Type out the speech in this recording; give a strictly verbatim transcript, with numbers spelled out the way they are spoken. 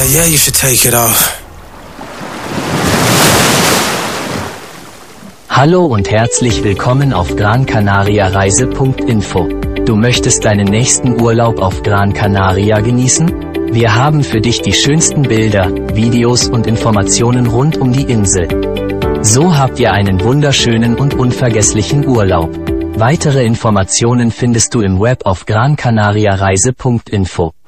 Yeah, yeah, you should take it off. Hallo und herzlich willkommen auf Gran Canaria Reise punkt info. Du möchtest deinen nächsten Urlaub auf Gran Canaria genießen? Wir haben für dich die schönsten Bilder, Videos und Informationen rund um die Insel. So habt ihr einen wunderschönen und unvergesslichen Urlaub. Weitere Informationen findest du im Web auf gran canaria reise punkt info.